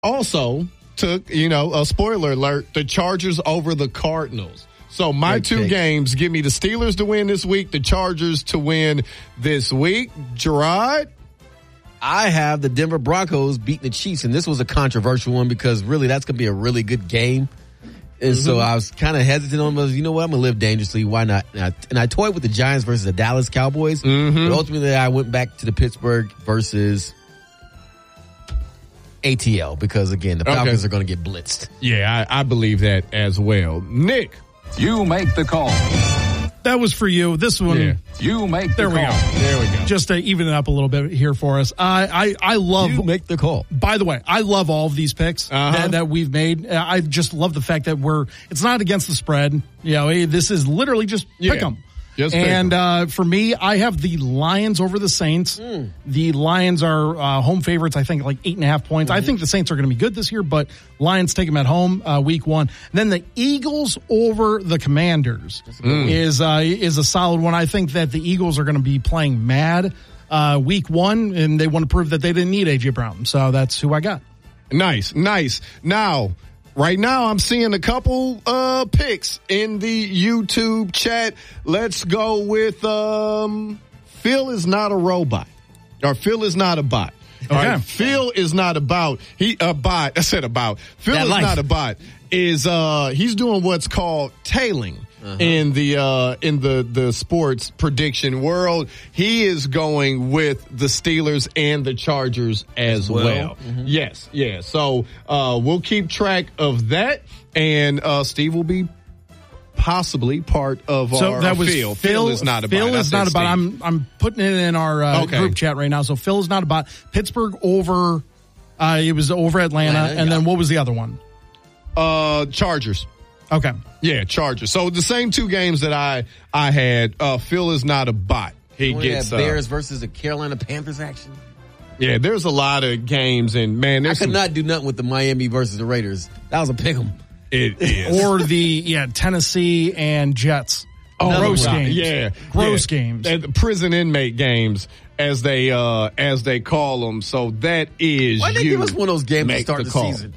also took, a spoiler alert, the Chargers over the Cardinals. So my two games give me the Steelers to win this week, the Chargers to win this week. Gerard? I have the Denver Broncos beating the Chiefs, and this was a controversial one because really that's going to be a really good game. And so I was kind of hesitant on, you know what, I'm going to live dangerously. Why not? And I toyed with the Giants versus the Dallas Cowboys. But ultimately, I went back to the Pittsburgh versus ATL because, again, the Falcons are going to get blitzed. Yeah, I believe that as well. Nick? You make the call. That was for you. This one. Yeah. You make the call. There we go. Just to even it up a little bit here for us. I love. You make the call. By the way, I love all of these picks that we've made. I just love the fact that it's not against the spread. This is literally just pick them. For me, I have the Lions over the Saints. The Lions are home favorites, I think, like 8.5 points. I think the Saints are going to be good this year, but Lions take them at home week 1. Then the Eagles over the Commanders is a solid one. I think that the Eagles are going to be playing mad week 1, and they want to prove that they didn't need A.J. Brown. So that's who I got. Nice. Now, right now, I'm seeing a couple picks in the YouTube chat. Let's go with Phil is not a robot, or Phil is not a bot. All right, Phil is not a bot. A bot. I said about. Phil is not a bot. He's doing what's called tailing. In the sports prediction world. He is going with the Steelers and the Chargers as well. Yes, yeah. So we'll keep track of that, and Steve will be possibly part of our that was Phil. Phil is not a bot. Phil is not a bot. I'm putting it in our group chat right now. So Phil is not a bot. Pittsburgh over. It was over Atlanta, and then what was the other one? Chargers. Okay. Yeah, Chargers. So the same two games that I had, Phil is not a bot. He gets Bears versus the Carolina Panthers action. Yeah, there's a lot of games, and man, I could not do nothing with the Miami versus the Raiders. That was a pick 'em. It is. Or the Tennessee and Jets. Gross games. Yeah, gross games. And prison inmate games, as they call them. So that is. Why they give us one of those games to start the season?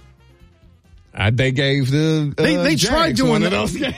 They gave the they tried doing one of those games.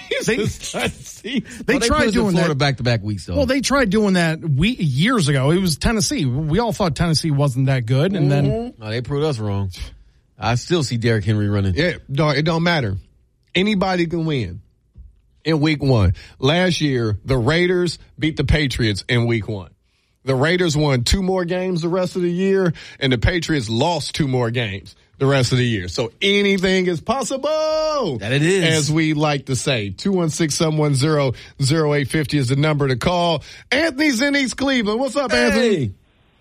They tried doing Florida that back-to-back weeks. Though. Well, they tried doing that years ago. It was Tennessee. We all thought Tennessee wasn't that good, and then they proved us wrong. I still see Derrick Henry running. Yeah, it don't matter. Anybody can win in week 1. Last year, the Raiders beat the Patriots in week 1. The Raiders won 2 more games the rest of the year, and the Patriots lost 2 more games the rest of the year. So anything is possible. That it is. As we like to say. 216-710-0850 is the number to call. Anthony's in East Cleveland. What's up, Anthony?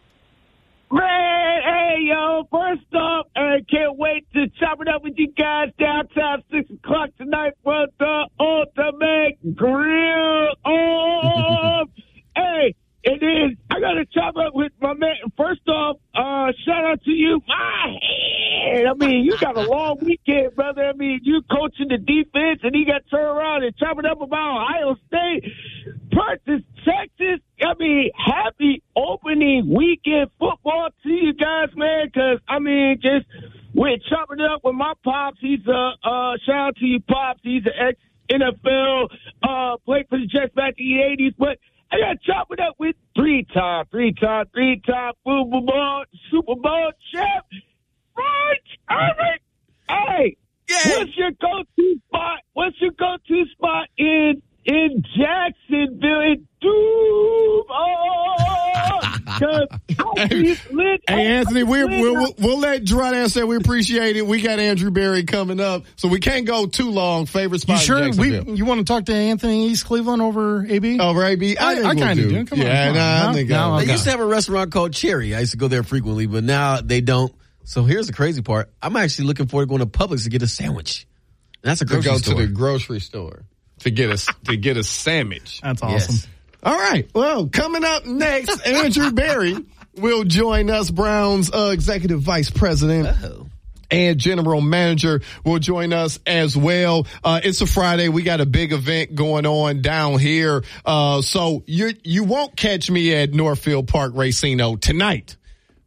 Man, hey, yo, first off, I can't wait to chop it up with you guys downtown 6 o'clock tonight for the Ultimate Grill Off. Hey, it is. I got to chop up with my man. First off, shout out to you. My head. I mean, you got a long weekend, brother. I mean, you coaching the defense, and he got turned around and chop it up about Ohio State versus Texas. I mean, happy opening weekend football to you guys, man, because, I mean, just with chopping it up with my Pops. He's shout out to you, Pops. He's an ex-NFL, played for the Jets back in the 80s, but I got to chop it up with three-time Super Bowl champ, Mike Irvin. Hey, what's your go-to spot? What's your go-to spot in Jacksonville? Hey, Anthony, we'll let Gerard answer. We appreciate it. We got Andrew Berry coming up, so we can't go too long. Favorite spot? You sure? In Jacksonville. You want to talk to Anthony East Cleveland over AB? Over AB? I kind of do. Come on. I think they used to have a restaurant called Cherry. I used to go there frequently, but now they don't. So here's the crazy part. I'm actually looking forward to going to Publix to get a sandwich. And that's a grocery store. To the grocery store to get a sandwich. That's awesome. Yes. All right. Well, coming up next, Andrew Berry will join us. Brown's executive vice president and general manager will join us as well. It's a Friday. We got a big event going on down here. So you won't catch me at Northfield Park Racino tonight.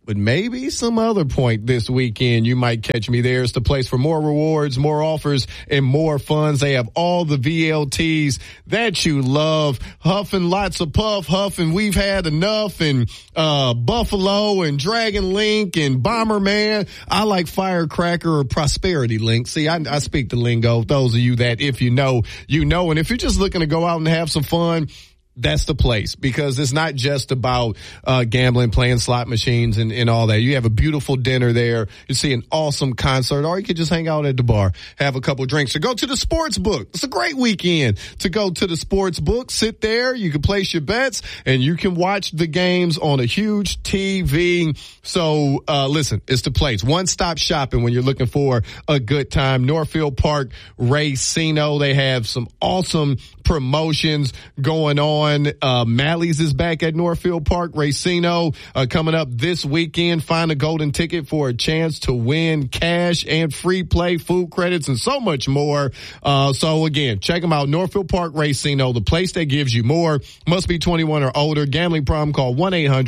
But maybe some other point this weekend you might catch me there. It's the place for more rewards, more offers, and more funds. They have all the VLTs that you love. Huffing lots of puff, huffing we've had enough, and Buffalo and Dragon Link and Bomberman. I like Firecracker or Prosperity Link. See, I speak the lingo. Those of you that if you know, you know. And if you're just looking to go out and have some fun, that's the place, because it's not just about gambling, playing slot machines and all that. You have a beautiful dinner there. You see an awesome concert, or you could just hang out at the bar, have a couple drinks, or go to the sports book. It's a great weekend to go to the sports book. Sit there. You can place your bets, and you can watch the games on a huge TV. So, listen, it's the place. One-stop shopping when you're looking for a good time. Northfield Park Racino. They have some awesome promotions going on. Mally's is back at Northfield Park Racino coming up this weekend. Find a golden ticket for a chance to win cash and free play, food credits, and so much more. So again, check them out. Northfield Park Racino, the place that gives you more. Must be 21 or older. Gambling problem, call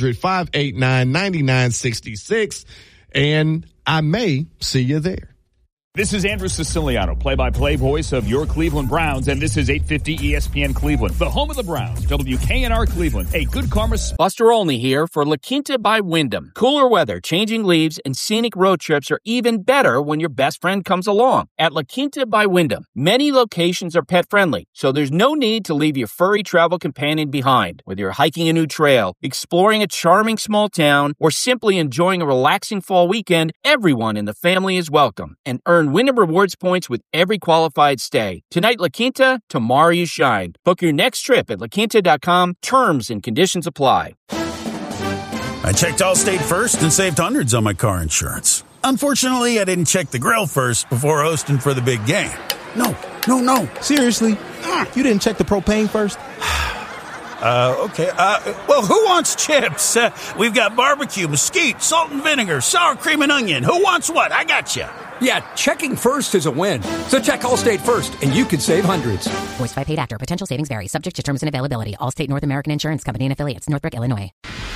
1-800-589-9966. And I may see you there. This is Andrew Siciliano, play-by-play voice of your Cleveland Browns, and this is 850 ESPN Cleveland, the home of the Browns, WKNR Cleveland, a Good Karma. Buster Olney here for La Quinta by Wyndham. Cooler weather, changing leaves, and scenic road trips are even better when your best friend comes along. At La Quinta by Wyndham, many locations are pet-friendly, so there's no need to leave your furry travel companion behind. Whether you're hiking a new trail, exploring a charming small town, or simply enjoying a relaxing fall weekend, everyone in the family is welcome. And earn Wyndham Rewards points with every qualified stay. Tonight, La Quinta, tomorrow you shine. Book your next trip at laquinta.com. Terms and conditions apply. I checked Allstate first and saved hundreds on my car insurance. Unfortunately, I didn't check the grill first before hosting for the big game. No. Seriously? You didn't check the propane first? Okay. Well, who wants chips? We've got barbecue, mesquite, salt and vinegar, sour cream and onion. Who wants what? I got you. Yeah, checking first is a win. So check Allstate first, and you could save hundreds. Voiced by paid actor. Potential savings vary. Subject to terms and availability. Allstate North American Insurance Company and affiliates. Northbrook, Illinois.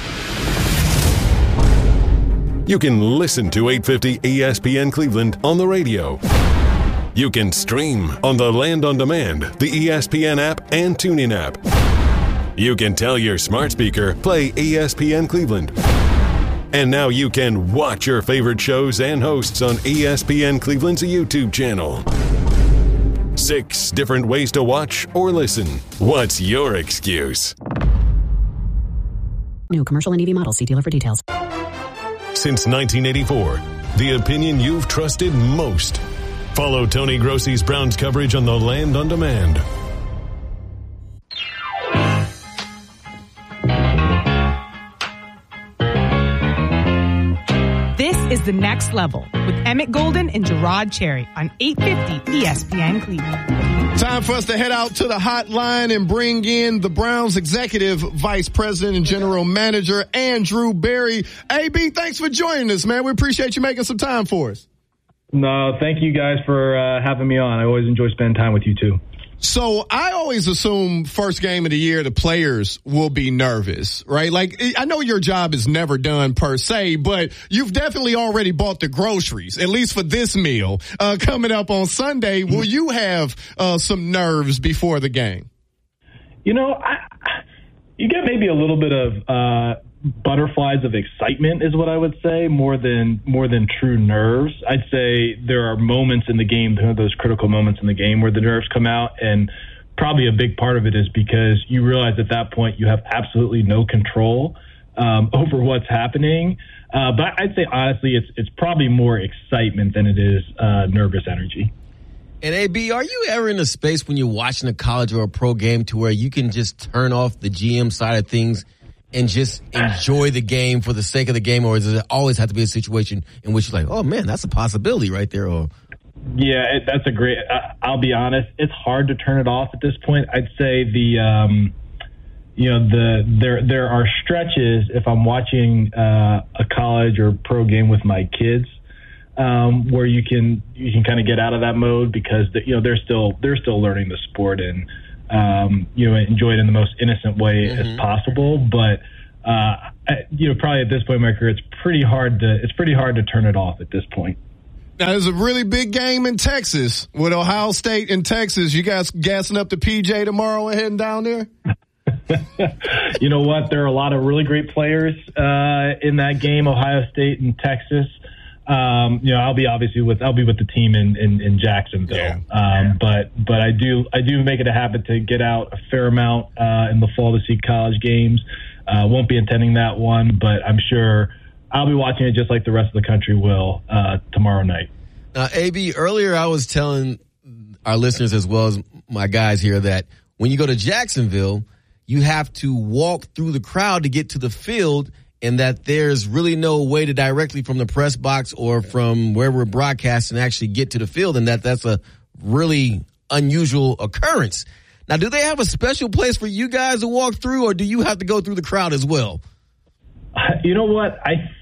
You can listen to 850 ESPN Cleveland on the radio. You can stream on the Land on Demand, the ESPN app, and TuneIn app. You can tell your smart speaker, play ESPN Cleveland. And now you can watch your favorite shows and hosts on ESPN Cleveland's YouTube channel. 6 different ways to watch or listen. What's your excuse? New commercial and EV models. See dealer for details. Since 1984, the opinion you've trusted most. Follow Tony Grossi's Browns coverage on the Land on Demand. This is The Next Level with Emmett Golden and Gerard Cherry on 850 ESPN Cleveland. Time for us to head out to the hotline and bring in the Browns Executive Vice President and General Manager, Andrew Berry. AB, thanks for joining us, man. We appreciate you making some time for us. No, thank you guys for having me on. I always enjoy spending time with you, too. So I always assume first game of the year, the players will be nervous, right? Like, I know your job is never done per se, but you've definitely already bought the groceries, at least for this meal, coming up on Sunday. Will you have some nerves before the game? You know, you get maybe a little bit of butterflies of excitement is what I would say, more than true nerves. I'd say there are moments in the game, those critical moments in the game where the nerves come out, and probably a big part of it is because you realize at that point you have absolutely no control over what's happening. But I'd say honestly, it's probably more excitement than it is nervous energy. And AB, are you ever in a space when you're watching a college or a pro game to where you can just turn off the GM side of things and just enjoy the game for the sake of the game, or does it always have to be a situation in which you're like, oh man, that's a possibility right there? Or yeah, that's a great. I'll be honest, it's hard to turn it off at this point. I'd say there are stretches if I'm watching a college or pro game with my kids where you can kind of get out of that mode because they're still learning the sport and enjoy it in the most innocent way as possible. But probably at this point in my career, it's pretty hard to turn it off at this point. Now, there's a really big game in Texas with Ohio State and Texas. You guys gassing up the PJ tomorrow and heading down there? You know what? There are a lot of really great players in that game, Ohio State and Texas. I'll be with the team in Jacksonville. But I do make it a habit to get out a fair amount in the fall to see college games. Won't be attending that one, but I'm sure I'll be watching it just like the rest of the country will tomorrow night. Now, AB, earlier I was telling our listeners as well as my guys here that when you go to Jacksonville, you have to walk through the crowd to get to the field, and that there's really no way to directly from the press box or from where we're broadcasting actually get to the field, and that's a really unusual occurrence. Now, do they have a special place for you guys to walk through, or do you have to go through the crowd as well? You know what?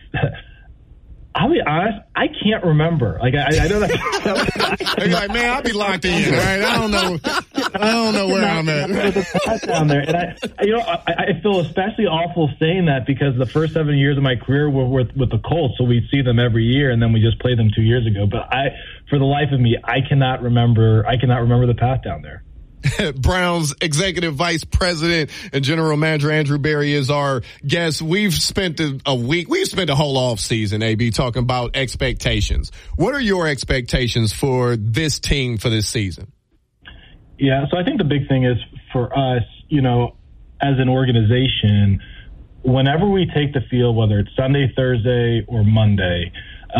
I'll be honest, I can't remember. Like I know that. You're like, man, I'll be locked in. Right? I don't know where I'm at. Down there, and I feel especially awful saying that because the first 7 years of my career were with the Colts, so we'd see them every year, and then we just played them 2 years ago. But for the life of me, I cannot remember the path down there. Browns Executive Vice President and General Manager Andrew Berry is our guest. We've spent a whole off season, AB, talking about expectations. What are your expectations for this team for this season? Yeah, so I think the big thing is for us, as an organization, whenever we take the field, whether it's Sunday, Thursday, or Monday,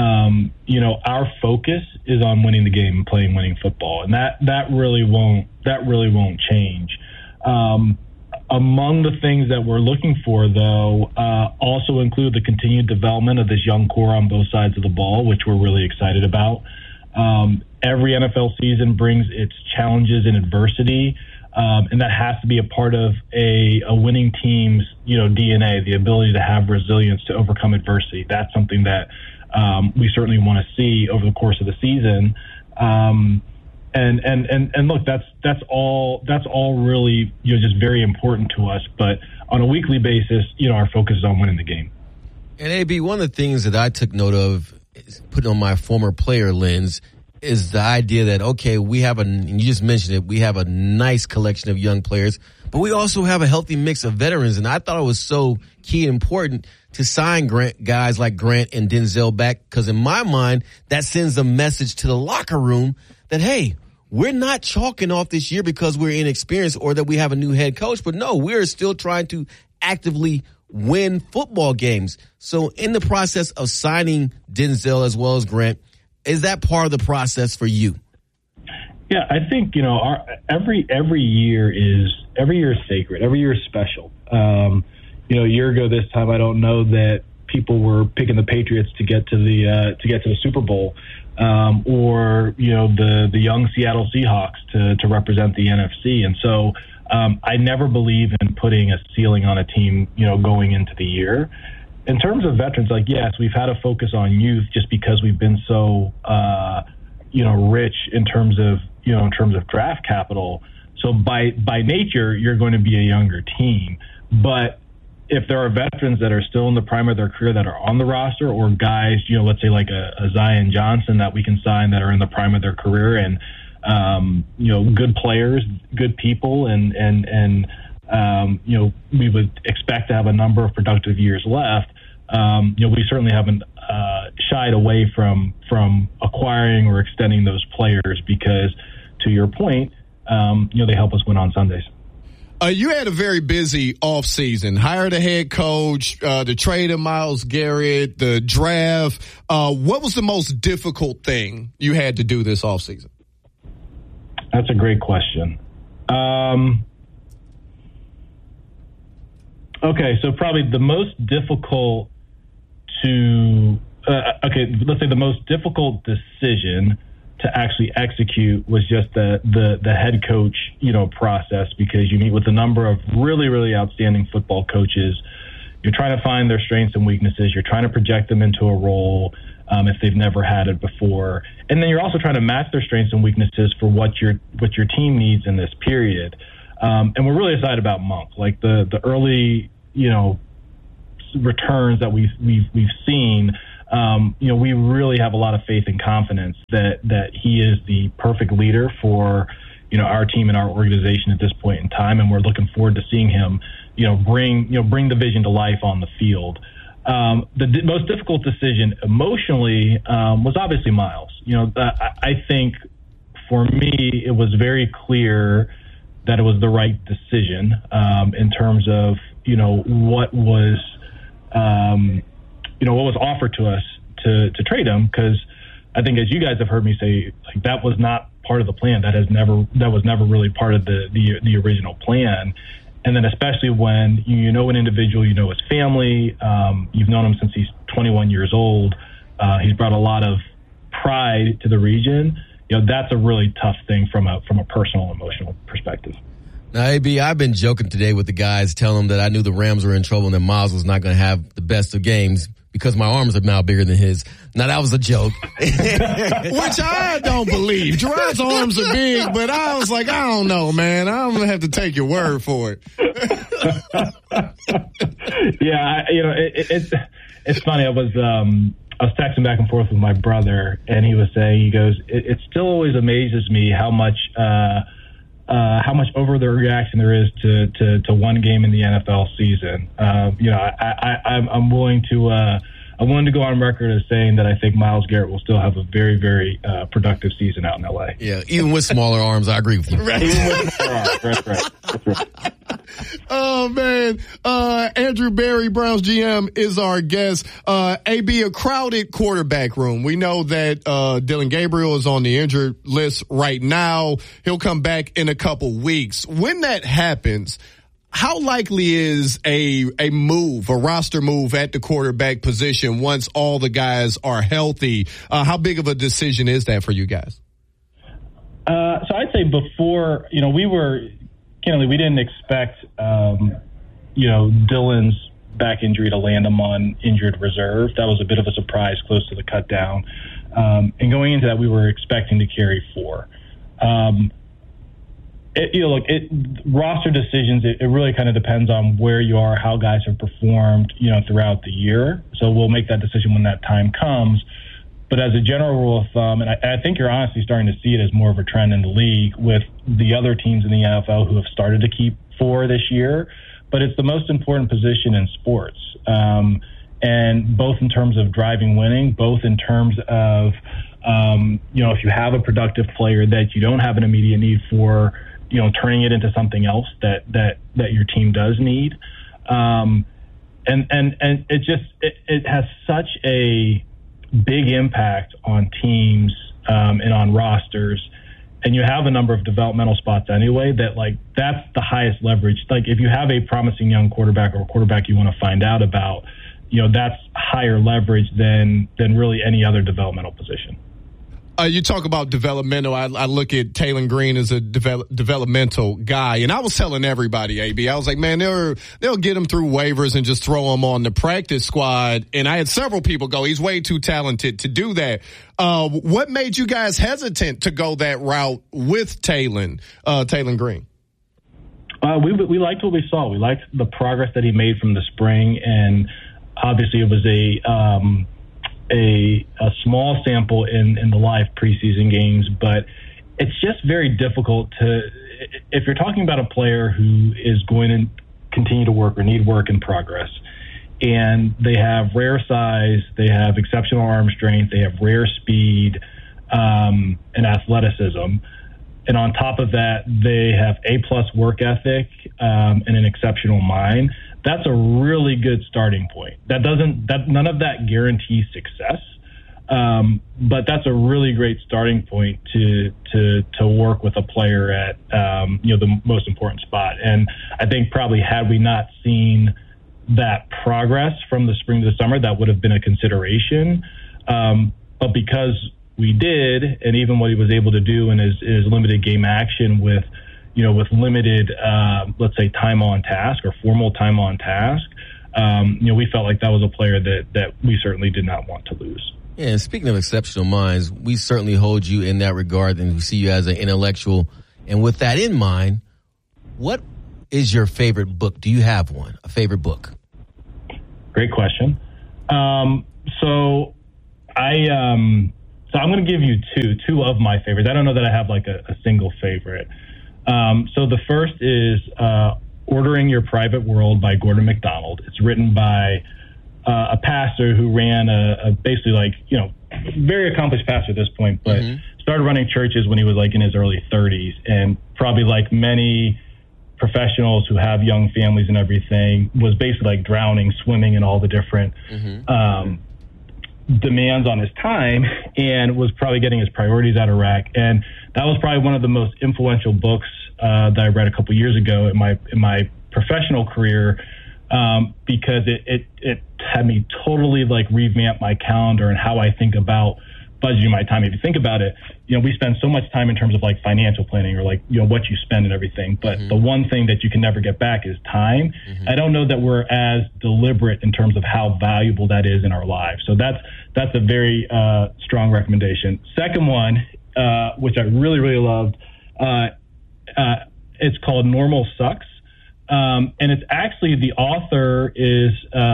our focus is on winning the game and playing winning football, and that really won't change. Among the things that we're looking for, though, also include the continued development of this young core on both sides of the ball, which we're really excited about. Every NFL season brings its challenges and adversity, and that has to be a part of a winning team's DNA, the ability to have resilience to overcome adversity. That's something that we certainly want to see over the course of the season. And look, that's all really just very important to us. But on a weekly basis, our focus is on winning the game. And AB, one of the things that I took note of, is putting on my former player lens, is the idea that and you just mentioned it, we have a nice collection of young players, but we also have a healthy mix of veterans. And I thought it was so key and important to sign guys like Grant and Denzel back, because in my mind, that sends a message to the locker room that, hey, we're not chalking off this year because we're inexperienced or that we have a new head coach, but no, we're still trying to actively win football games. So in the process of signing Denzel as well as Grant, is that part of the process for you? Yeah, I think, every year is sacred. Every year is special. A year ago this time, I don't know that people were picking the Patriots to get to the Super Bowl, or the young Seattle Seahawks to represent the NFC. And so I never believe in putting a ceiling on a team, going into the year. In terms of veterans, yes, we've had a focus on youth just because we've been so rich in terms of draft capital. So by nature, you're going to be a younger team, but if there are veterans that are still in the prime of their career that are on the roster, or guys, let's say like a Zion Johnson that we can sign that are in the prime of their career and, good players, good people, and we would expect to have a number of productive years left. We certainly haven't shied away from acquiring or extending those players because, to your point, they help us win on Sundays. You had a very busy offseason. Hired a head coach, the trade of Myles Garrett, the draft. What was the most difficult thing you had to do this offseason? That's a great question. Okay, so probably the most difficult let's say the most difficult decision to actually execute was just the head coach, process, because you meet with a number of really, really outstanding football coaches. You're trying to find their strengths and weaknesses. You're trying to project them into a role if they've never had it before. And then you're also trying to match their strengths and weaknesses for what your team needs in this period. And we're really excited about Monk. Like the early, returns that we've seen, we really have a lot of faith and confidence that he is the perfect leader for, our team and our organization at this point in time. And we're looking forward to seeing him, bring the vision to life on the field. The most difficult decision emotionally was obviously Miles. I think for me, it was very clear that it was the right decision in terms of, what was offered to us to trade him. Because I think, as you guys have heard me say, like, that was not part of the plan. That was never really part of the original plan. And then especially when an individual, his family, you've known him since he's 21 years old. He's brought a lot of pride to the region. That's a really tough thing from a personal, emotional perspective. Now, AB, I've been joking today with the guys, telling them that I knew the Rams were in trouble and that Miles was not going to have the best of games because my arms are now bigger than his. Now, that was a joke. Which I don't believe. Gerard's arms are big, but I was like, I don't know, man. I'm going to have to take your word for it. Yeah, it's funny. I was texting back and forth with my brother, and he was saying, he goes, it still always amazes me how much over the reaction there is to one game in the NFL season. I'm willing to go on record as saying that I think Myles Garrett will still have a very, very productive season out in LA. Yeah, even with smaller arms, I agree with you. Right. Even with smaller arms, that's right. Oh, man. Andrew Berry, Browns GM, is our guest. AB, a crowded quarterback room. We know that Dillon Gabriel is on the injured list right now. He'll come back in a couple weeks. When that happens, how likely is a roster move at the quarterback position once all the guys are healthy? How big of a decision is that for you guys? So I'd say before, we didn't expect, Dillon's back injury to land him on injured reserve. That was a bit of a surprise close to the cut down. And going into that, we were expecting to carry 4. Roster decisions, it really kind of depends on where you are, how guys have performed, throughout the year. So we'll make that decision when that time comes. But as a general rule of thumb, and I think you're honestly starting to see it as more of a trend in the league with the other teams in the NFL who have started to keep 4 this year, but it's the most important position in sports. And both in terms of driving winning, both in terms of, if you have a productive player that you don't have an immediate need for, turning it into something else that your team does need. And it has such a big impact on teams and on rosters, and you have a number of developmental spots anyway that's the highest leverage. Like if you have a promising young quarterback or a quarterback you want to find out about, that's higher leverage than really any other developmental position. You talk about developmental. I look at Taylon Green as a developmental guy, and I was telling everybody, AB, I was like, man, they'll get him through waivers and just throw him on the practice squad. And I had several people go, he's way too talented to do that. What made you guys hesitant to go that route with Taylon Green? We liked what we saw. We liked the progress that he made from the spring, and obviously it was a small sample in the live preseason games, but it's just very difficult if you're talking about a player who is going to continue to work or need work in progress, and they have rare size, they have exceptional arm strength, they have rare speed and athleticism, and on top of that, they have A+ work ethic and an exceptional mind. That's a really good starting point. None of that guarantees success, but that's a really great starting point to work with a player at the most important spot. And I think probably had we not seen that progress from the spring to the summer, that would have been a consideration. But because we did, and even what he was able to do in his limited game action with limited, let's say, time on task or formal time on task, we felt like that was a player that we certainly did not want to lose. Yeah, and speaking of exceptional minds, we certainly hold you in that regard, and we see you as an intellectual. And with that in mind, what is your favorite book? Do you have one, a favorite book? Great question. So I'm going to give you two of my favorites. I don't know that I have like a single favorite. So the first is Ordering Your Private World by Gordon MacDonald. It's written by a pastor who ran a basically like, very accomplished pastor at this point, but started running churches when he was like in his early 30s, and probably like many professionals who have young families and everything, was basically like drowning, swimming in all the different demands on his time, and was probably getting his priorities out of whack. And that was probably one of the most influential books that I read a couple years ago in my professional career, because it had me totally like revamp my calendar and how I think about budgeting my time. If you think about it, we spend so much time in terms of like financial planning or like, what you spend and everything. But the one thing that you can never get back is time. I don't know that we're as deliberate in terms of how valuable that is in our lives. So that's a very strong recommendation. Second one, which I really, really loved, it's called Normal Sucks. And it's actually, the author is,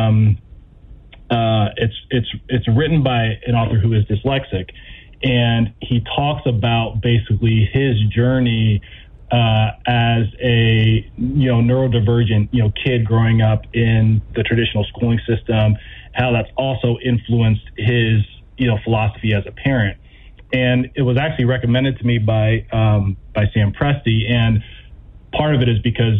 it's written by an author who is dyslexic, and he talks about basically his journey as a neurodivergent kid growing up in the traditional schooling system, how that's also influenced his philosophy as a parent. And it was actually recommended to me by Sam Presti, and part of it is because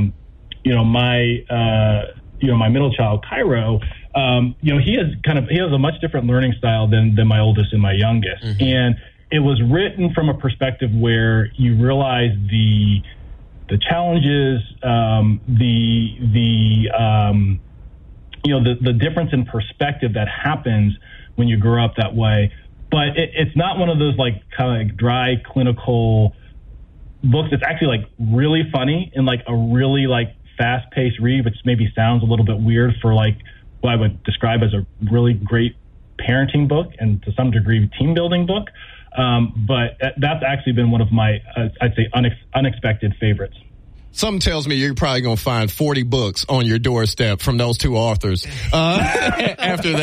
my middle child, Cairo, he has a much different learning style than my oldest and my youngest. And it was written from a perspective where you realize the challenges, the difference in perspective that happens when you grow up that way. But it's not one of those like kind of like dry clinical books. It's actually like really funny and like a really like fast-paced read, which maybe sounds a little bit weird for like what I would describe as a really great parenting book and to some degree team-building book. But that's actually been one of my, I'd say, unexpected favorites. Something tells me you're probably going to find 40 books on your doorstep from those two authors after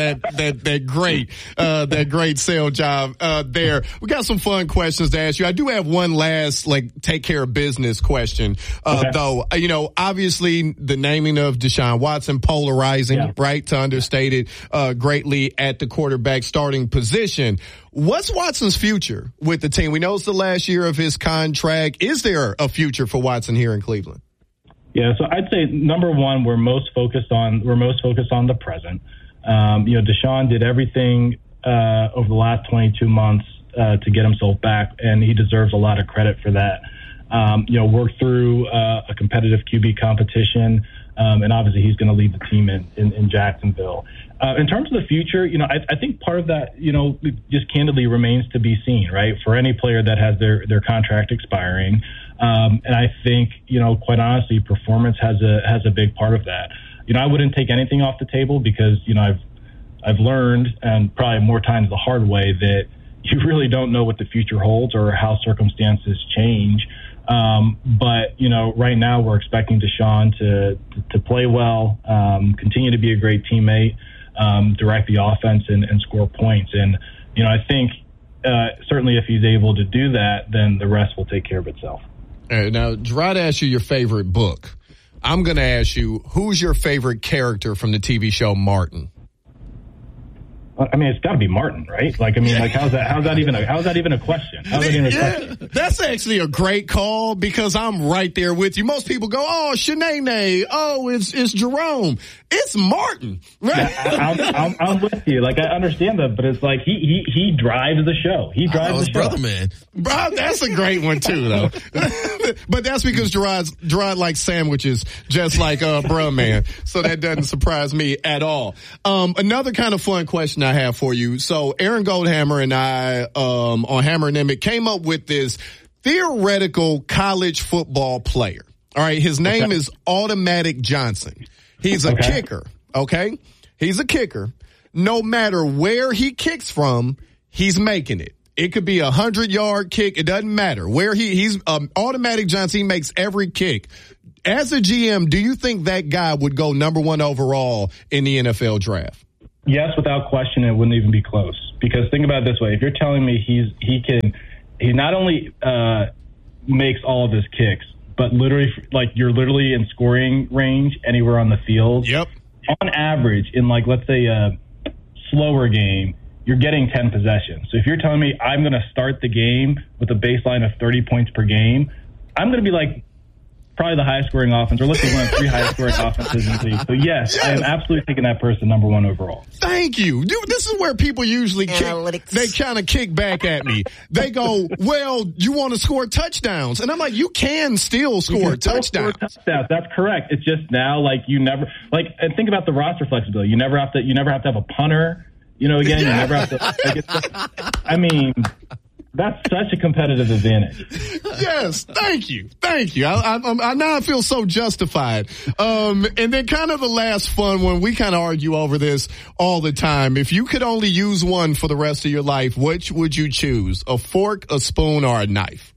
that great sale job there. We got some fun questions to ask you. I do have one last take care of business question though. Obviously the naming of Deshaun Watson polarizing, right, to understate it greatly at the quarterback starting position. What's Watson's future with the team? We know it's the last year of his contract. Is there a future for Watson here in Cleveland? Yeah, so I'd say number one, we're most focused on the present. Deshaun did everything over the last 22 months to get himself back, and he deserves a lot of credit for that. Worked through a competitive QB competition, and obviously he's going to lead the team in Jacksonville. In terms of the future, I think part of that, just candidly remains to be seen, right? For any player that has their contract expiring. And I think, quite honestly, performance has a big part of that. I wouldn't take anything off the table because, I've learned, and probably more times the hard way, that you really don't know what the future holds or how circumstances change. But right now we're expecting Deshaun to play well, continue to be a great teammate, direct the offense and score points. And, I think certainly if he's able to do that, then the rest will take care of itself. All right, now, Gerard asked you your favorite book. I'm going to ask you, who's your favorite character from the TV show Martin? I mean, it's got to be Martin, right? How's that even a question? That's actually a great call because I'm right there with you. Most people go, "Oh, Shanae. Oh, it's Jerome." It's Martin, right? Yeah, I'm with you. I understand that, but it's like he drives the show. He drives the show. Brother, man. Bro, that's a great one too, though. But that's because Gerard likes sandwiches, just like bruh man. So that doesn't surprise me at all. Another kind of fun question I have for you. So Aaron Goldhammer and I on Hammer and Emmett came up with this theoretical college football player. All right, his name is Automatic Johnson. He's a kicker, okay? He's a kicker. No matter where he kicks from, he's making it. It could be 100-yard kick. It doesn't matter. Where he's Automatic Johnson, he makes every kick. as a GM, do you think that guy would go number 1 overall in the NFL draft? Yes, without question, it wouldn't even be close. Because think about it this way: if you're telling me he not only makes all of his kicks, but literally, like, you're literally in scoring range anywhere on the field. Yep. On average, in, like, let's say a slower game, you're getting 10 possessions. So if you're telling me I'm going to start the game with a baseline of 30 points per game, I'm going to be like probably the highest scoring offense, or let's say one of the 3 highest scoring offenses in the league. So yes, I am absolutely taking that person number 1 overall. Thank you. Dude, this is where people usually kind of kick back at me. They go, well, you want to score touchdowns. And I'm like, you can still score touchdowns. That's correct. It's just now, like, you never, like, and think about the roster flexibility. You never have to have a punter. You know, again, you never have to, like, I mean, that's such a competitive advantage. Yes, thank you. I now I feel so justified. And then kind of the last fun one, we kind of argue over this all the time. If you could only use one for the rest of your life, which would you choose? A fork, a spoon, or a knife?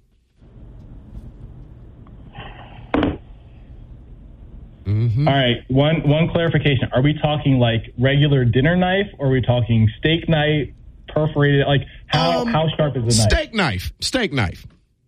Mm-hmm. All right, one clarification. Are we talking like regular dinner knife, or are we talking steak knife, perforated? Like, how sharp is the knife? Steak knife.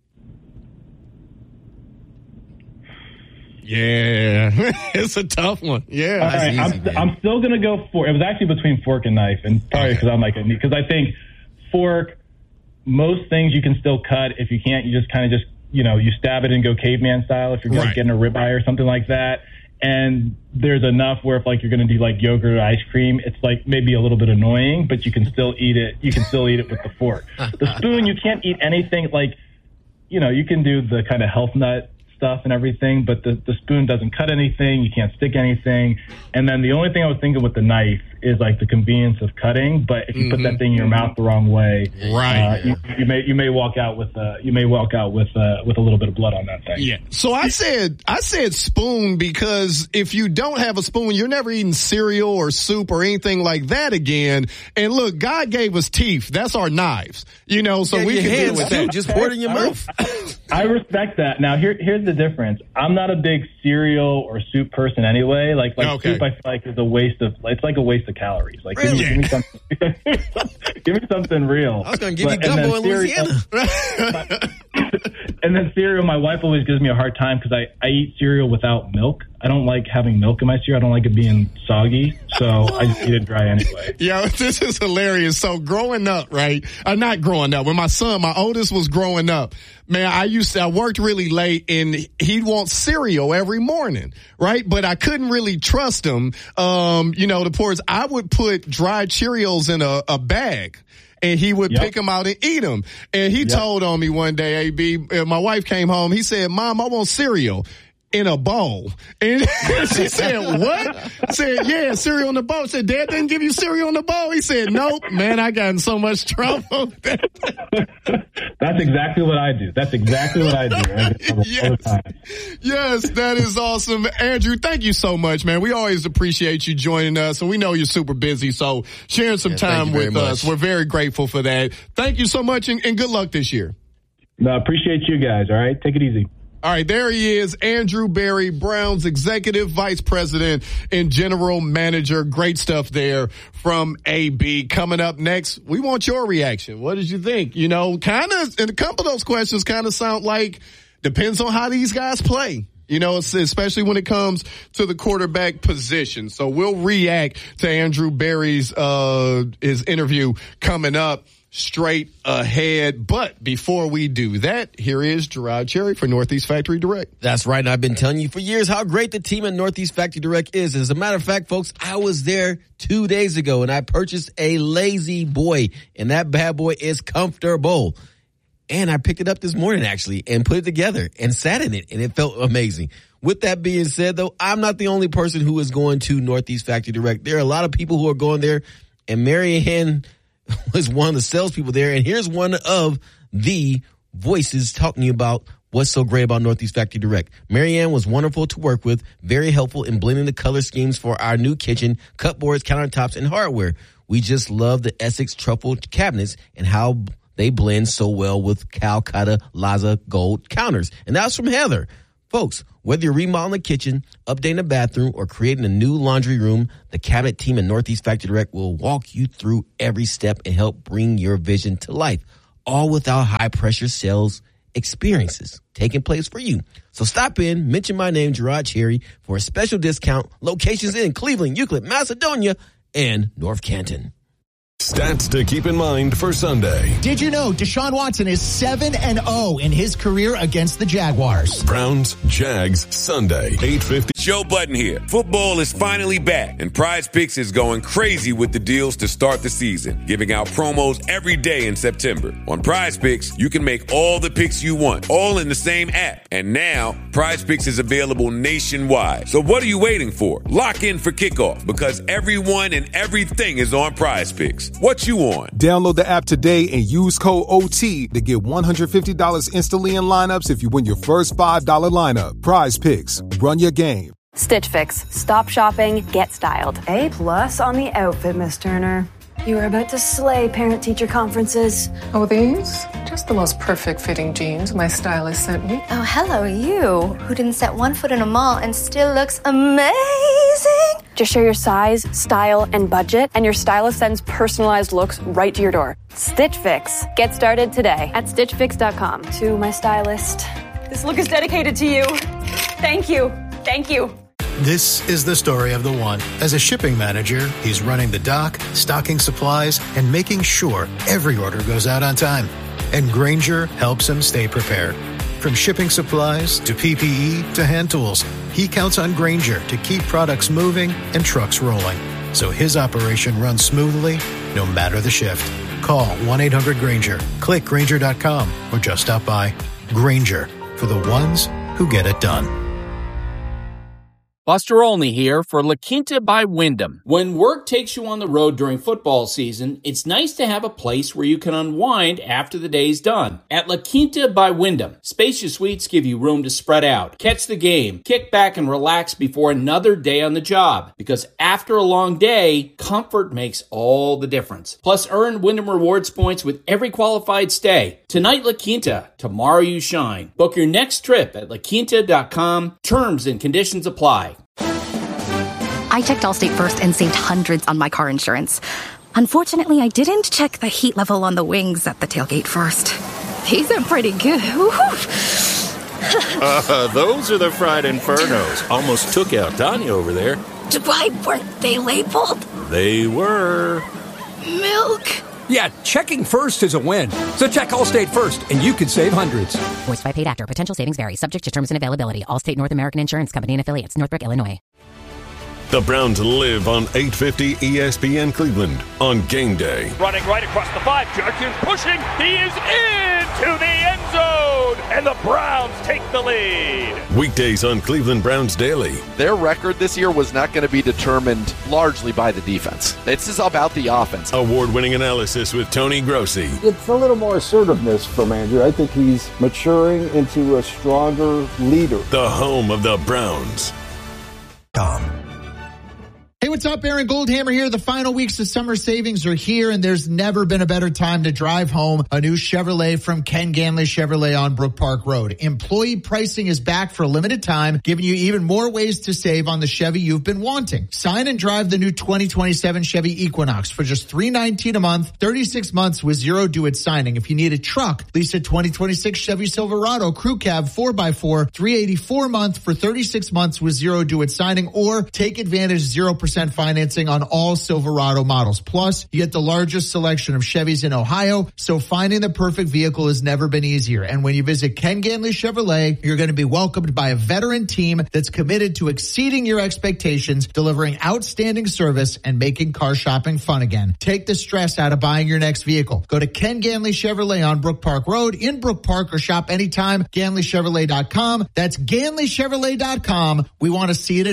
Yeah, it's a tough one. Yeah. All right, I'm still going to go fork. It was actually between fork and knife, and probably because because I think fork, most things you can still cut. If you can't, you just kind of you stab it and go caveman style if you're getting a ribeye or something like that. And there's enough where if, like, you're going to do like yogurt or ice cream, it's like maybe a little bit annoying, but you can still eat it. You can still eat it with the fork. The spoon, you can't eat anything. Like, you can do the kind of health nut stuff and everything, but the spoon doesn't cut anything. You can't stick anything. And then the only thing I was thinking with the knife is like the convenience of cutting. But if you put that thing in your mouth the wrong way, you may walk out with a little bit of blood on that thing. Yeah. So I said spoon because if you don't have a spoon, you're never eating cereal or soup or anything like that again. And look, God gave us teeth. That's our knives. So we can deal with that. Just pour it in your mouth. I respect that. Now here's the difference. I'm not a big cereal or soup person anyway. Like soup, I feel like is a waste of. It's like a waste of calories. Like, give me something. Give me something real. I was going to give you gumbo in Louisiana. And then cereal, my wife always gives me a hard time because I eat cereal without milk. I don't like having milk in my cereal. I don't like it being soggy, so I just eat it dry anyway. Yeah, this is hilarious. So growing up, right? Not growing up. When my oldest was growing up, man, I worked really late and he'd want cereal every morning, right? But I couldn't really trust him. The pours. I would put dried Cheerios in a bag. And he would pick them out and eat them. And he told on me one day, AB, my wife came home. He said, Mom, I want cereal in a bowl. And she said, what? I said, yeah, cereal in the bowl. I said, Dad didn't give you cereal in the bowl? He said, nope. Man, I got in so much trouble. That's exactly what I do. Yes, that is awesome. Andrew, thank you so much, man. We always appreciate you joining us, and we know you're super busy, so sharing some time with us. We're very grateful for that. Thank you so much, and good luck this year. No, I appreciate you guys, all right? Take it easy. All right, there he is, Andrew Berry, Browns Executive Vice President and General Manager. Great stuff there from AB. Coming up next, we want your reaction. What did you think? And a couple of those questions kind of sound like depends on how these guys play. Especially when it comes to the quarterback position. So we'll react to Andrew Berry's his interview coming up straight ahead. But before we do that, here is Gerard Cherry for Northeast Factory Direct. That's right. And I've been telling you for years how great the team at Northeast Factory Direct is. As a matter of fact, folks, I was there 2 days ago and I purchased a Lazy Boy, and that bad boy is comfortable. And I picked it up this morning, actually, and put it together and sat in it, and it felt amazing. With that being said, though, I'm not the only person who is going to Northeast Factory Direct. There are a lot of people who are going there, and Mary Ann was one of the salespeople there. And here's one of the voices talking about what's so great about Northeast Factory Direct. Mary Ann was wonderful to work with, very helpful in blending the color schemes for our new kitchen, cupboards, countertops, and hardware. We just love the Essex truffle cabinets and how they blend so well with Calcutta Laza gold counters. And that was from Heather. Folks, whether you're remodeling the kitchen, updating a bathroom, or creating a new laundry room, the Cabinet team at Northeast Factory Direct will walk you through every step and help bring your vision to life, all without high-pressure sales experiences taking place for you. So stop in, mention my name, Gerard Cherry, for a special discount. Locations in Cleveland, Euclid, Macedonia, and North Canton. Stats to keep in mind for Sunday. Did you know Deshaun Watson is 7-0 in his career against the Jaguars? Browns, Jags, Sunday, 8:50. Joe Budden here. Football is finally back, and Prize Picks is going crazy with the deals to start the season, giving out promos every day in September. On Prize Picks, you can make all the picks you want, all in the same app. And now, Prize Picks is available nationwide. So what are you waiting for? Lock in for kickoff, because everyone and everything is on Prize Picks. What you on? Download the app today and use code OT to get $150 instantly in lineups if you win your first $5 lineup. Prize Picks. Run your game. Stitch Fix. Stop shopping, get styled. A+ on the outfit, Miss Turner. You are about to slay parent-teacher conferences. Oh, these? Just the most perfect fitting jeans my stylist sent me. Oh, hello, you, who didn't set one foot in a mall and still looks amazing. Just share your size, style, and budget, and your stylist sends personalized looks right to your door. Stitch Fix. Get started today at StitchFix.com. To my stylist, this look is dedicated to you. Thank you. Thank you. This is the story of the one. As a shipping manager, he's running the dock, stocking supplies, and making sure every order goes out on time. And Grainger helps him stay prepared. From shipping supplies to PPE to hand tools, he counts on Grainger to keep products moving and trucks rolling. So his operation runs smoothly, no matter the shift. Call 1-800-GRAINGER, click Grainger.com, or just stop by. Grainger, for the ones who get it done. Buster Olney here for La Quinta by Wyndham. When work takes you on the road during football season, it's nice to have a place where you can unwind after the day's done. At La Quinta by Wyndham, spacious suites give you room to spread out, catch the game, kick back and relax before another day on the job. Because after a long day, comfort makes all the difference. Plus, earn Wyndham Rewards points with every qualified stay. Tonight, La Quinta. Tomorrow, you shine. Book your next trip at LaQuinta.com. Terms and conditions apply. I checked Allstate first and saved hundreds on my car insurance. Unfortunately, I didn't check the heat level on the wings at the tailgate first. These are pretty good. Those are the fried infernos. Almost took out Tanya over there. Why weren't they labeled? They were. Milk. Yeah, checking first is a win. So check Allstate first, and you can save hundreds. Voiced by paid actor. Potential savings vary. Subject to terms and availability. Allstate North American Insurance Company and Affiliates. Northbrook, Illinois. The Browns live on 850 ESPN Cleveland on game day. Running right across the 5. Jerkins pushing. He is into the end zone. And the Browns take the lead. Weekdays on Cleveland Browns Daily. Their record this year was not going to be determined largely by the defense. This is about the offense. Award-winning analysis with Tony Grossi. It's a little more assertiveness from Andrew. I think he's maturing into a stronger leader. The home of the Browns. Hey, what's up? Aaron Goldhammer here. The final weeks of summer savings are here, and there's never been a better time to drive home a new Chevrolet from Ken Ganley Chevrolet on Brook Park Road. Employee pricing is back for a limited time, giving you even more ways to save on the Chevy you've been wanting. Sign and drive the new 2027 Chevy Equinox for just $319 a month, 36 months with zero due at signing. If you need a truck, lease a 2026 Chevy Silverado Crew Cab 4x4, $384 a month for 36 months with zero due at signing, or take advantage 0% financing on all Silverado models. Plus, you get the largest selection of Chevys in Ohio, so finding the perfect vehicle has never been easier. And when you visit Ken Ganley Chevrolet, you're going to be welcomed by a veteran team that's committed to exceeding your expectations, delivering outstanding service, and making car shopping fun again. Take the stress out of buying your next vehicle. Go to Ken Ganley Chevrolet on Brook Park Road in Brook Park, or shop anytime, GanleyChevrolet.com. That's GanleyChevrolet.com. We want to see you today.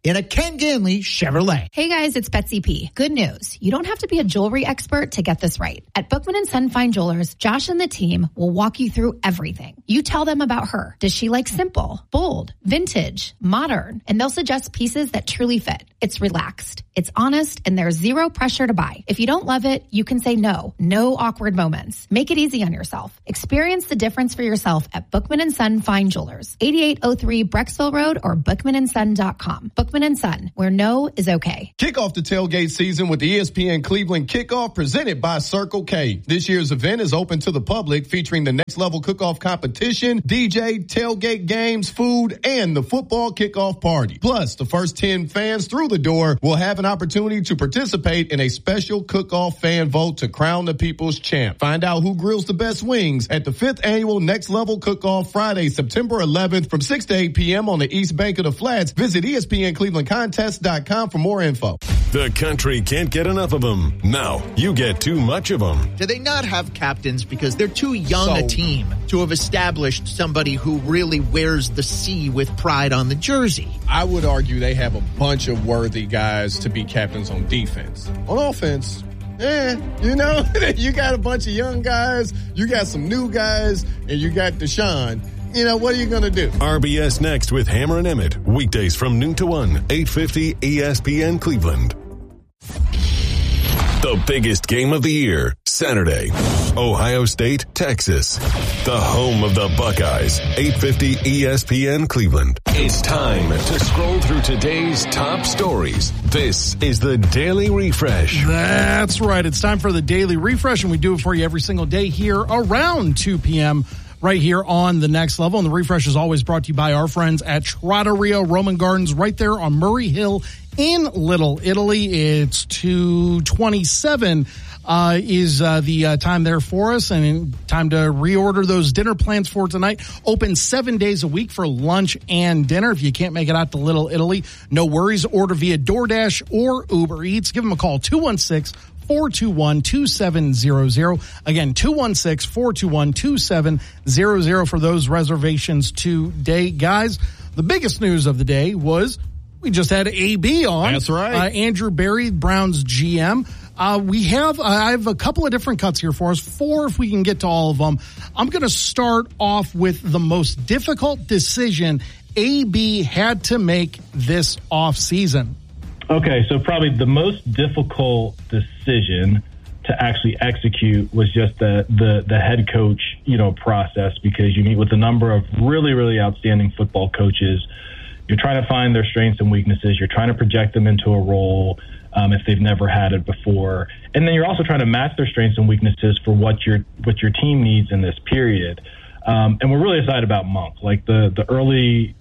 in a Ken Ganley Chevrolet. Hey guys, it's Betsy P. Good news. You don't have to be a jewelry expert to get this right. At Bookman & Son Fine Jewelers, Josh and the team will walk you through everything. You tell them about her. Does she like simple, bold, vintage, modern? And they'll suggest pieces that truly fit. It's relaxed, it's honest, and there's zero pressure to buy. If you don't love it, you can say no. No awkward moments. Make it easy on yourself. Experience the difference for yourself at Bookman & Son Fine Jewelers, 8803 Brecksville Road or bookmanandson.com. Bookman & Son, where no is okay. Kick off the tailgate season with the ESPN Cleveland Kickoff presented by Circle K. This year's event is open to the public, featuring the next level cook-off competition, DJ, tailgate games, food, and the football kickoff party. Plus, the first 10 fans through the door will have an opportunity to participate in a special cook-off fan vote to crown the people's champ. Find out who grills the best wings at the 5th annual Next Level Cook-Off Friday, September 11th from 6 to 8 p.m. on the East Bank of the Flats. Visit ESPNClevelandContest.com for more info. The country can't get enough of them. Now you get too much of them. Do they not have captains because they're too young a team to have established somebody who really wears the C with pride on the jersey? I would argue they have a bunch of worthy guys to be captains on defense. On offense, you got a bunch of young guys, you got some new guys, and you got Deshaun. What are you going to do? RBS next with Hammer and Emmett. Weekdays from noon to 1, 850 ESPN Cleveland. The biggest game of the year, Saturday. Ohio State, Texas. The home of the Buckeyes. 850 ESPN Cleveland. It's time to scroll through today's top stories. This is the Daily Refresh. That's right. It's time for the Daily Refresh, and we do it for you every single day here around 2 p.m. right here on the Next Level. And the Refresh is always brought to you by our friends at Trattoria Roman Gardens right there on Murray Hill in Little Italy. It's 2:27 is the time there for us, and time to reorder those dinner plans for tonight. Open 7 days a week for lunch and dinner. If you can't make it out to Little Italy, no worries. Order via DoorDash or Uber Eats. Give them a call, 216-421-2700. Again, 216-421-2700 for those reservations today. Guys, the biggest news of the day was we just had AB on. That's right. Andrew Berry, Browns GM. I have a couple of different cuts here for us, 4 if we can get to all of them. I'm going to start off with the most difficult decision AB had to make this offseason. Okay, so probably the most difficult decision to actually execute was just the head coach, process, because you meet with a number of really, really outstanding football coaches. You're trying to find their strengths and weaknesses. You're trying to project them into a role if they've never had it before. And then you're also trying to match their strengths and weaknesses for what your team needs in this period. And we're really excited about Monk. Like the early,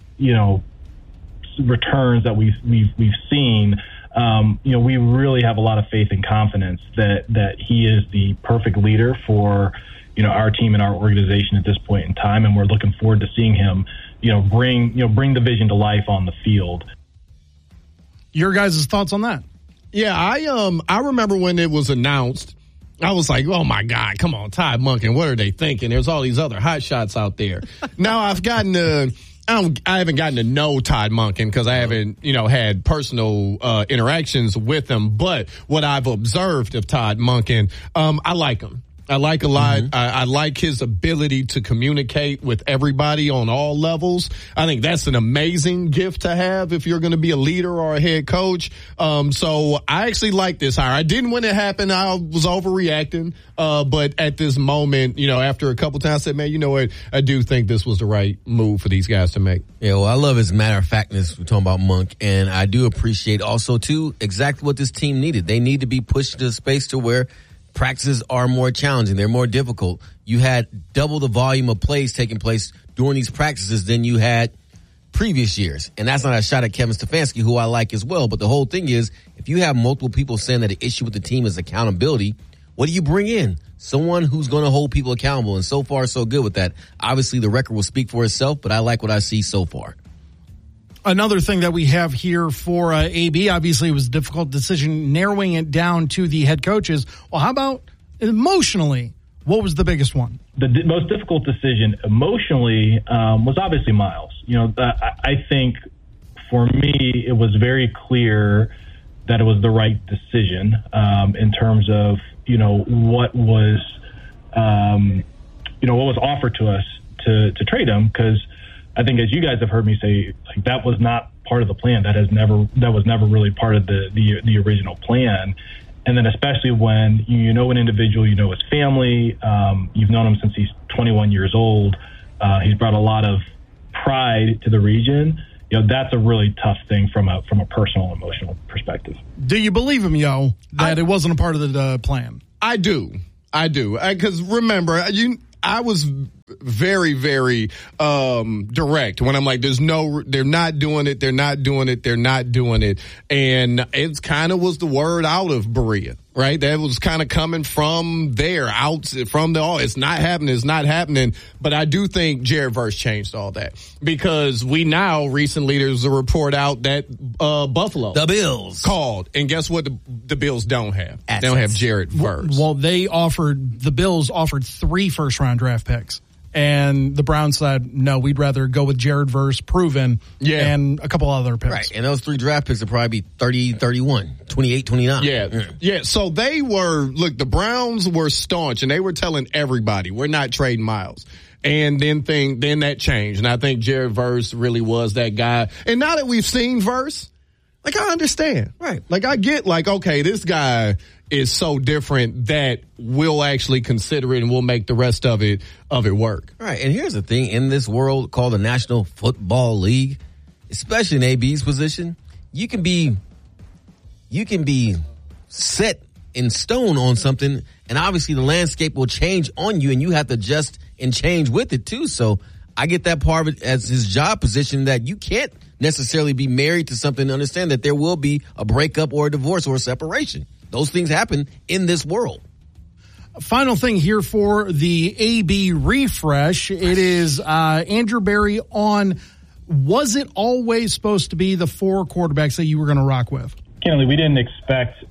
returns that we've seen, we really have a lot of faith and confidence that he is the perfect leader for, our team and our organization at this point in time. And we're looking forward to seeing him, bring the vision to life on the field. Your guys' thoughts on that? Yeah, I remember when it was announced, I was like, oh my God, come on, Todd Monken, what are they thinking? There's all these other hot shots out there. Now I've gotten I haven't gotten to know Todd Monken because I haven't, had personal interactions with him. But what I've observed of Todd Monken, I like him. I like a lot. Mm-hmm. I like his ability to communicate with everybody on all levels. I think that's an amazing gift to have if you're going to be a leader or a head coach. So I actually like this hire. I didn't when it happened. I was overreacting. But at this moment, after a couple times I said, man, you know what? I do think this was the right move for these guys to make. Yeah, well, I love his matter-of-factness. We're talking about Monk. And I do appreciate also, too, exactly what this team needed. They need to be pushed to a space to where practices are more challenging. They're more difficult. You had double the volume of plays taking place during these practices than you had previous years. And that's not a shot at Kevin Stefanski, who I like as well. But the whole thing is, if you have multiple people saying that the issue with the team is accountability, what do you bring in? Someone who's going to hold people accountable. And so far, so good with that. Obviously, the record will speak for itself, but I like what I see so far. Another thing that we have here for AB, obviously it was a difficult decision narrowing it down to the head coaches. Well, how about emotionally? What was the biggest one? The most difficult decision emotionally was obviously Miles. I think for me, it was very clear that it was the right decision in terms of, what was, what was offered to us to trade him. Because I think, as you guys have heard me say, like, that was not part of the plan. That was never really part of the original plan. And then especially when you know an individual, you know his family, you've known him since he's 21 years old. He's brought a lot of pride to the region. That's a really tough thing from a personal, emotional perspective. Do you believe him, that it wasn't a part of the plan? I do. Because remember, I was very, very direct when I'm like, they're not doing it. And it kind of was the word out of Berea, right? That was kind of coming from there, it's not happening. But I do think Jared Verse changed all that, because recently there's a report out that Buffalo, the Bills, called, and guess what the Bills don't have? Assets. They don't have Jared Verse. Well, the Bills offered 3 first-round draft picks. And the Browns said, no, we'd rather go with Jared Verse, proven, and a couple other picks. Right, and those 3 draft picks would probably be 30, 31, 28, 29. Yeah. So the Browns were staunch, and they were telling everybody, we're not trading Miles. And then that changed. And I think Jared Verse really was that guy. And now that we've seen Verse, like, I understand. Right. Like, I get, like, okay, this guy is so different that we'll actually consider it and we'll make the rest of it work. Right. And here's the thing. In this world called the National Football League, especially in AB's position, you can be set in stone on something, and obviously the landscape will change on you, and you have to adjust and change with it too. So I get that part of it as his job position, that you can't necessarily be married to something to understand that there will be a breakup or a divorce or a separation. Those things happen in this world. Final thing here for the AB refresh. It is Andrew Berry on, was it always supposed to be the 4 quarterbacks that you were going to rock with? Candidly, we didn't expect,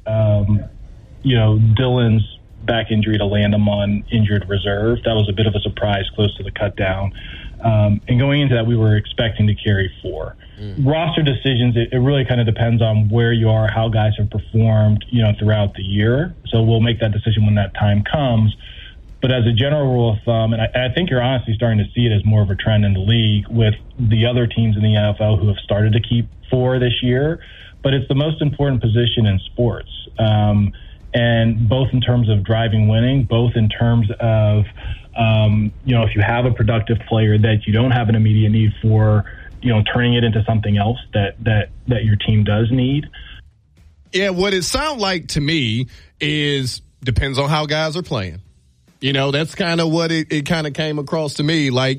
Dylan's back injury to land him on injured reserve. That was a bit of a surprise close to the cut down. And going into that, we were expecting to carry 4. Roster decisions, it really kind of depends on where you are, how guys have performed, throughout the year. So we'll make that decision when that time comes. But as a general rule of thumb, and I think you're honestly starting to see it as more of a trend in the league with the other teams in the NFL who have started to keep 4 this year, but it's the most important position in sports. And both in terms of driving winning, both in terms of, if you have a productive player that you don't have an immediate need for, turning it into something else that your team does need. Yeah, what it sounds like to me is depends on how guys are playing. That's kind of what it kind of came across to me. Like,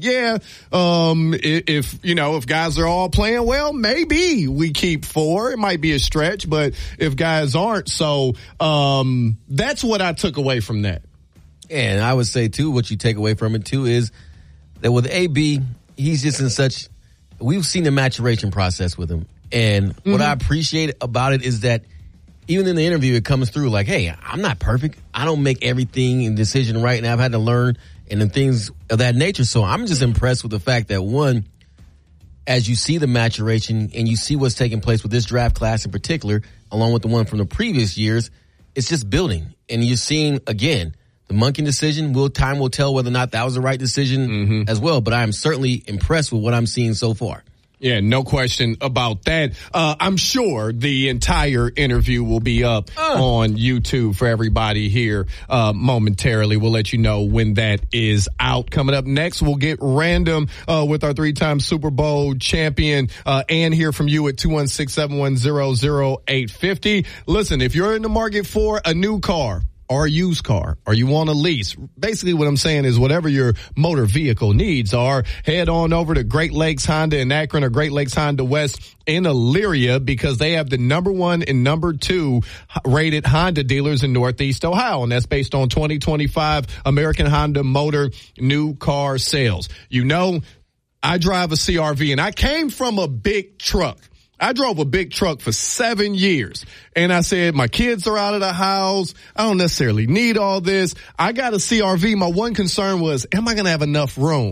if guys are all playing well, maybe we keep 4. It might be a stretch, but if guys aren't, so that's what I took away from that. And I would say, too, what you take away from it, too, is that with AB, he's just in such – we've seen the maturation process with him. And what I appreciate about it is that even in the interview, it comes through like, hey, I'm not perfect. I don't make everything and decision right, and I've had to learn and things of that nature. So I'm just impressed with the fact that, one, as you see the maturation and you see what's taking place with this draft class in particular, along with the one from the previous years, it's just building. And you're seeing, again, the Monken decision, time will tell whether or not that was the right decision as well. But I am certainly impressed with what I'm seeing so far. Yeah, no question about that. I'm sure the entire interview will be up on YouTube for everybody here momentarily. We'll let you know when that is out. Coming up next, we'll get random with our 3-time Super Bowl champion and hear from you at 216-710-0850. Listen, if you're in the market for a new car or a used car, or you want a lease, basically what I'm saying is whatever your motor vehicle needs are, head on over to Great Lakes Honda in Akron or Great Lakes Honda West in Elyria, because they have the number 1 and number 2 rated Honda dealers in Northeast Ohio. And that's based on 2025 American Honda Motor new car sales. I drive a CRV, and I came from a big truck. I drove a big truck for 7 years, and I said, my kids are out of the house. I don't necessarily need all this. I got a CRV. My one concern was, am I going to have enough room?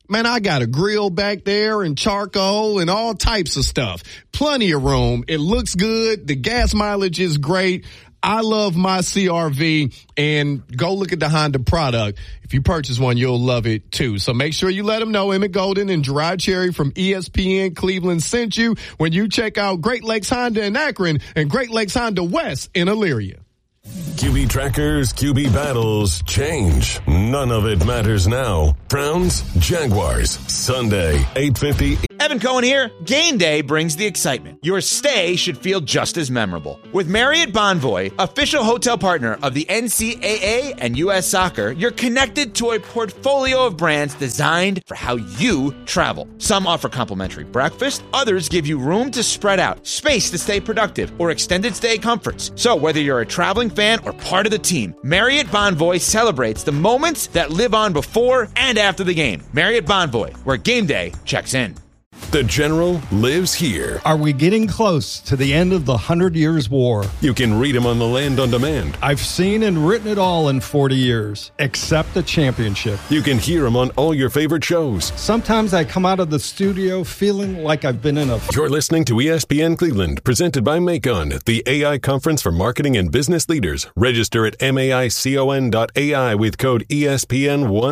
Man, I got a grill back there and charcoal and all types of stuff. Plenty of room. It looks good. The gas mileage is great. I love my CRV, and go look at the Honda product. If you purchase one, you'll love it too. So make sure you let them know Emmett Golden and Gerard Cherry from ESPN Cleveland sent you when you check out Great Lakes Honda in Akron and Great Lakes Honda West in Elyria. QB trackers, QB battles, change. None of it matters now. Browns, Jaguars, Sunday, 8:50. Evan Cohen here. Game day brings the excitement. Your stay should feel just as memorable. With Marriott Bonvoy, official hotel partner of the NCAA and U.S. Soccer, you're connected to a portfolio of brands designed for how you travel. Some offer complimentary breakfast, others give you room to spread out, space to stay productive, or extended stay comforts. So whether you're a traveling fan or part of the team, Marriott Bonvoy celebrates the moments that live on before and after the game. Marriott Bonvoy, where game day checks in. The General lives here. Are we getting close to the end of the 100 Years' War? You can read him on the Land on Demand. I've seen and written it all in 40 years, except the championship. You can hear him on all your favorite shows. Sometimes I come out of the studio feeling like I've been in a... You're listening to ESPN Cleveland, presented by Macon, the AI conference for marketing and business leaders. Register at maicon.ai with code ESPN1.